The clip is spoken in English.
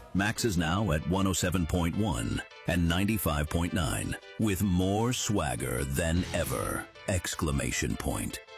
Max is now at 107.1 and 95.9 with more swagger than ever! Exclamation point.